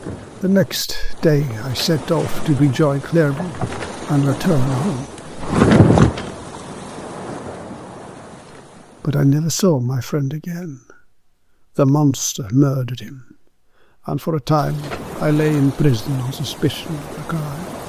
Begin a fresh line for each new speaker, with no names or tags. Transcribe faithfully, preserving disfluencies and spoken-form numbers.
The next day I set off to rejoin Clerval and return home. But I never saw my friend again. The monster murdered him, and for a time I lay in prison on suspicion of the crime.